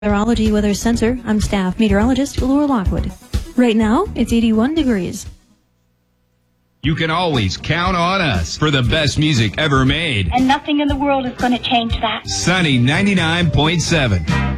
Meteorology Weather Center, I'm Staff Meteorologist Laura Lockwood. Right now, it's 81 degrees. You can always count on us for the best music ever made. And nothing in the world is going to change that. Sunny 99.7.